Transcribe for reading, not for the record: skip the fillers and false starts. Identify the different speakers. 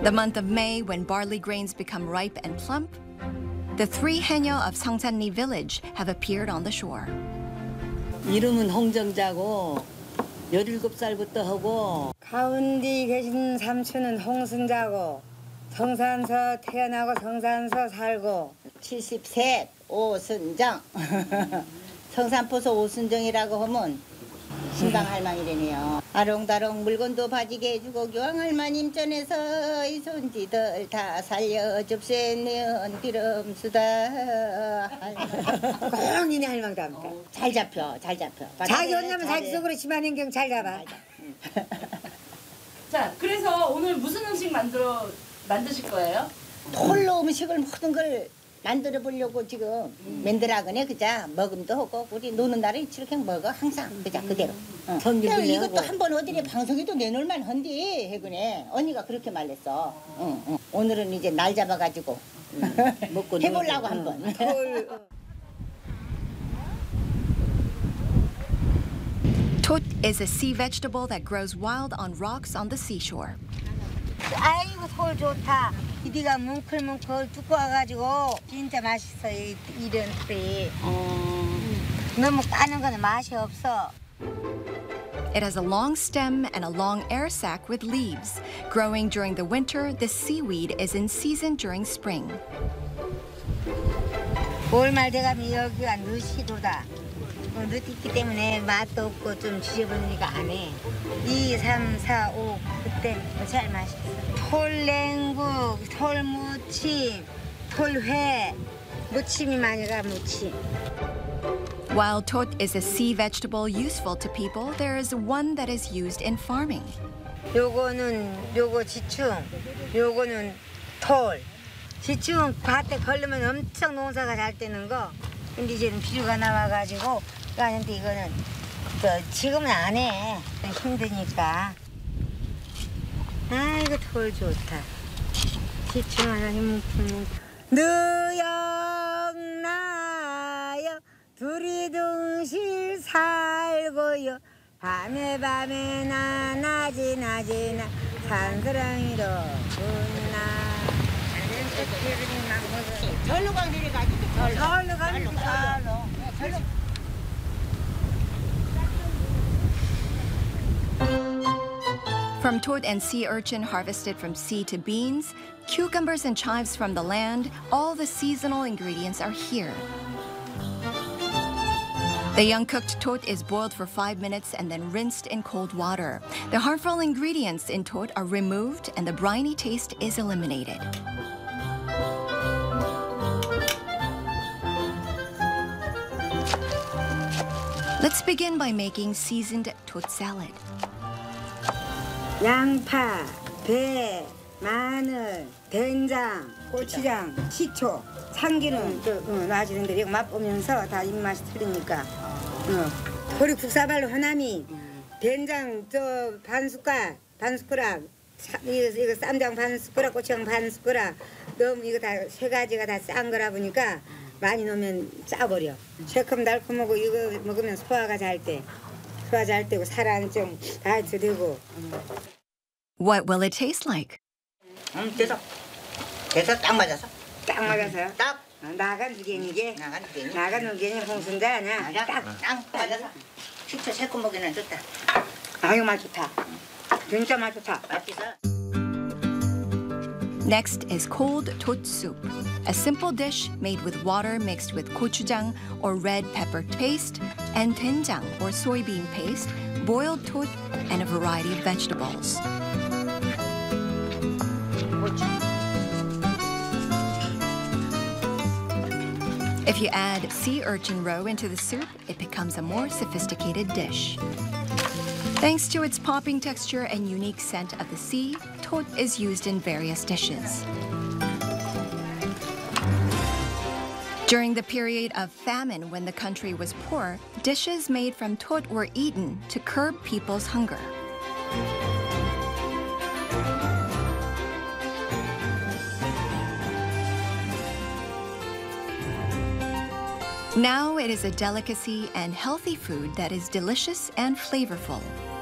Speaker 1: The month of May, when barley grains become ripe and plump, the three haenyeo of Songsanri village have appeared on the shore.
Speaker 2: 이름은 홍정자고 17살부터 하고
Speaker 3: 가운데 계신 삼촌은 홍순자고 성산서 태어나고 성산서 살고
Speaker 4: 73 오순정 성산포서 오순정이라고 하면 신방 할망이래네요. 아롱다롱 물건도 봐지게 해주고 교황 할머님 전에서 이 손지들 다 살려줍세는 비름수다.
Speaker 3: 꽁이네 할망답니다.
Speaker 4: 잘 잡혀 잘 잡혀.
Speaker 3: 자기 혼자면 자기 속으로 집안행경 잘 잡아.
Speaker 5: 자, 그래서 오늘 무슨 음식 만드실 거예요?
Speaker 4: 톨로 음식을 모든 걸 만들어 보려고 지금 맨들하거네 그자 먹음도 하고 우리 노는 날에 이렇게 먹어 항상 그자 그대로.
Speaker 3: 경기도
Speaker 4: 근데 이것도
Speaker 3: 내고.
Speaker 4: 한번 어디에 방송에도 내놓을만 한디 해그네 언니가 그렇게 말했어. 오늘은 이제 날 잡아가지고
Speaker 3: 먹고
Speaker 4: 해보려고 한번.
Speaker 1: Tot is a sea vegetable that grows wild on rocks on the seashore.
Speaker 3: 아이고 솔 좋다. 이디가 뭉클뭉클 두꺼워가지고 진짜 맛있어 이런 풀이. 너무 까는 거는 맛이 없어.
Speaker 1: It has a long stem and a long air sac with leaves. Growing during the winter, this seaweed is in season during spring.
Speaker 3: 올말 돼가면 여기가 늦시도다. 늦기 때문에 맛도 없고 좀 지저분하니까 안 해. 2, 3, 4, 5 그때 제일 맛있어. 톨냉국, 톨무침, 톨회, 무침이 많이 가 무침.
Speaker 1: While tot is a sea vegetable useful to people, there is one that is used in farming.
Speaker 3: 요거 지충, 요거는 톨. 지충은 밭에 걸르면 엄청 농사가 잘 되는 거. 근데 이제는 비료가 나와가지고 그런데 이거는 지금은 안 해. 힘드니까. 아이고 톨 좋다. 지충 하나 힘. 너영나요 둘이 동실 살고요. 밤에 밤에 낮이 나 산사랑이로 웃나.
Speaker 4: 절로 가기를 가지고 절로 가기를 절로.
Speaker 1: From tot and sea urchin harvested from sea to beans, cucumbers and chives from the land, all the seasonal ingredients are here. The young cooked tot is boiled for 5 minutes and then rinsed in cold water. The harmful ingredients in tot are removed and the briny taste is eliminated. Let's begin by making seasoned tot salad.
Speaker 3: 양파, 배, 마늘, 된장, 고추장, 식초, 참기름 놔주는데 이거 맛보면서 다 입맛이 틀리니까. 우리 국사발로 하나미, 된장 반 숟가락, 이거 쌈장 반 숟가락, 고추장 반 숟가락. 너무 이거 다 세 가지가 다 싼 거라 보니까 많이 넣으면 짜버려. 새콤달콤하고 이거 먹으면 소화가 잘 돼. 소화 잘 되고 살안 좀 다이어트 되고.
Speaker 1: What will it taste like?
Speaker 4: 됐어 딱 맞았어.
Speaker 3: 딱 맞아서요?
Speaker 4: 딱
Speaker 3: 나간 누갱이게?
Speaker 4: 나간
Speaker 3: 나간 누갱이 홍순자 아니야?
Speaker 4: 딱 맞았어. 식초 새콤 먹이는 좋다.
Speaker 3: 아유 맛 좋다. 진짜 맛 좋다.
Speaker 4: 맛있어.
Speaker 1: Next is cold tot soup, a simple dish made with water mixed with gochujang or red pepper paste and doenjang or soybean paste, boiled tot, and a variety of vegetables. If you add sea urchin roe into the soup, it becomes a more sophisticated dish. Thanks to its popping texture and unique scent of the sea, tot is used in various dishes. During the period of famine when the country was poor, dishes made from tot were eaten to curb people's hunger. Now it is a delicacy and healthy food that is delicious and flavorful.